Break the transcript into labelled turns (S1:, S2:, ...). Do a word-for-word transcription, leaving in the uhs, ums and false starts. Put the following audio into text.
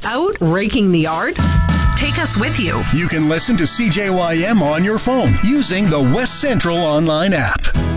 S1: Out raking the yard? Take us with you.
S2: You can listen to C J Y M on your phone using the West Central online app.